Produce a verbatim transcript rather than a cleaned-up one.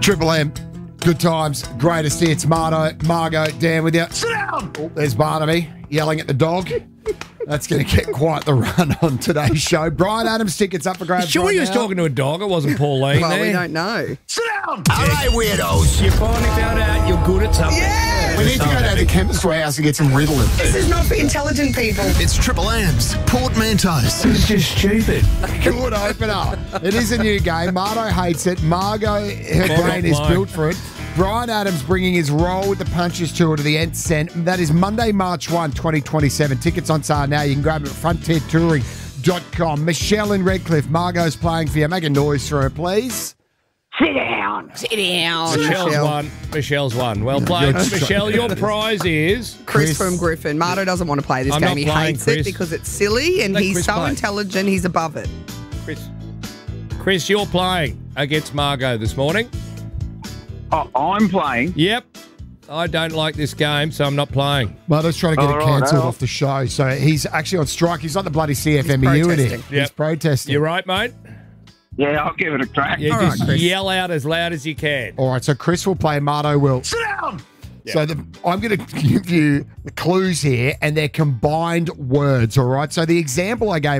Triple M, good times, greatest hits. Marto, Margot, Dan with you. Sit down! Oh, there's Barnaby yelling at the dog. That's going to get quite the run on today's show. Brian Adams tickets up for grabs. Sure, right he was now. talking to a dog. It wasn't Pauline. Well, there. we don't know. Sit down! All right, weirdos. You finally found out you're good at something. Yeah! We need to go down to Chemist Warehouse and get some Ritalin. This is not for intelligent people. It's Triple M's Portmanteaus. It's just stupid. Good opener. It is a new game. Marto hates it. Margot, her Bottom brain is line. built for it. Brian Adams bringing his Roll with the Punches tour to the nth cent. That is Monday, March first, twenty twenty-seven. Tickets on sale now. You can grab them at frontier touring dot com. Michelle in Redcliffe. Margot's playing for you. Make a noise for her, please. Sit down. Sit down. Michelle's Michelle. won. Michelle's won. Well played. You're Michelle, your prize is... Chris, Chris. from Griffin. Marto doesn't want to play this I'm game. not He playing, hates Chris. it because it's silly and Let he's Chris so play. intelligent, he's above it. Chris, Chris, you're playing against Margot this morning. Oh, I'm playing. Yep. I don't like this game, so I'm not playing. Marto's trying to get All it right, cancelled Al. off the show. So he's actually on strike. He's not the bloody C F M E U in here. protesting. He's Yep. protesting. You right, mate? Yeah, I'll give it a crack. Yeah, All right, just Chris. yell out as loud as you can. All right, so Chris will play, Marto will. Sit down! So the, I'm going to give you the clues here, and they're combined words, all right? So the example I gave